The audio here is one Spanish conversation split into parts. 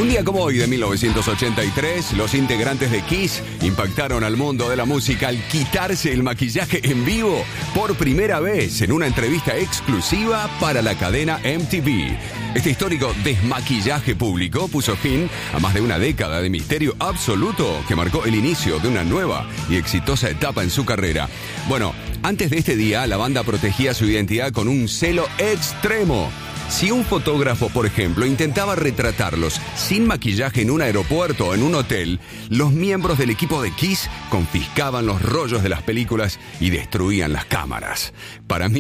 Un día como hoy de 1983, los integrantes de Kiss impactaron al mundo de la música al quitarse el maquillaje en vivo por primera vez en una entrevista exclusiva para la cadena MTV. Este histórico desmaquillaje público puso fin a más de una década de misterio absoluto que marcó el inicio de una nueva y exitosa etapa en su carrera. Bueno, antes de este día, la banda protegía su identidad con un celo extremo. Si un fotógrafo, por ejemplo, intentaba retratarlos sin maquillaje en un aeropuerto o en un hotel, los miembros del equipo de Kiss confiscaban los rollos de las películas y destruían las cámaras. Para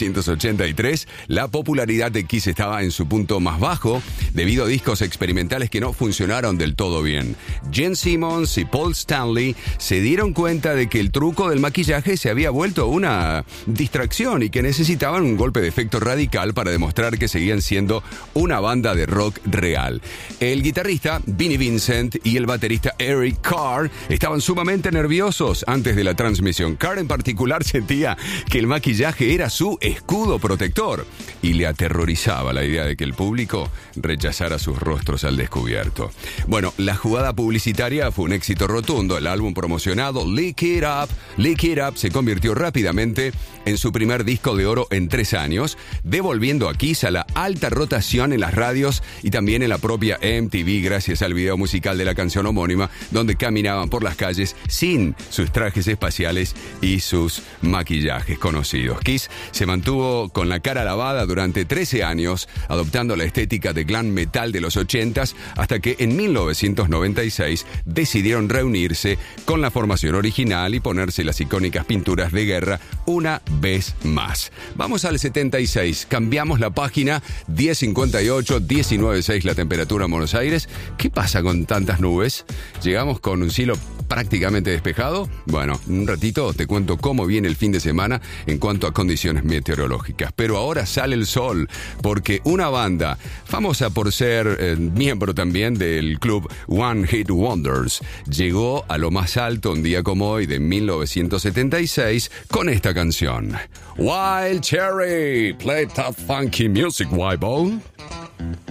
1983, la popularidad de Kiss estaba en su punto más bajo debido a discos experimentales que no funcionaron del todo bien. Gene Simmons y Paul Stanley se dieron cuenta de que el truco del maquillaje se había vuelto una distracción y que necesitaban un golpe de efecto radical para demostrar que seguían siendo una banda de rock real. El guitarrista Vinnie Vincent y el baterista Eric Carr estaban sumamente nerviosos antes de la transmisión. Carr en particular sentía que el maquillaje era su escudo protector y le aterrorizaba la idea de que el público rechazara sus rostros al descubierto. Bueno, la jugada publicitaria fue un éxito rotundo. El álbum promocionado Lick It Up se convirtió rápidamente en su primer disco de oro en 3 años, devolviendo a Kiss a la alta rotación en las radios y también en la propia MTV gracias al video musical de la canción homónima, donde caminaban por las calles sin sus trajes espaciales y sus maquillajes conocidos. Kiss se mantuvo con la cara lavada durante 13 años, adoptando la estética de glam metal de los 80s, hasta que en 1996 decidieron reunirse con la formación original y ponerse las icónicas pinturas de guerra una vez más. Vamos al 76, cambiamos la página, 10:58, 19:6 la temperatura en Buenos Aires. ¿Qué pasa con tantas nubes? Llegamos con un cielo prácticamente despejado. Bueno, en un ratito te cuento cómo viene el fin de semana en cuanto a condiciones meteorológicas. Pero ahora sale el sol, porque una banda famosa por ser miembro también del club One Hit Wonders llegó a lo más alto un día como hoy de 1976 con esta canción. Wild Cherry, play tough funky music, Wild Bone.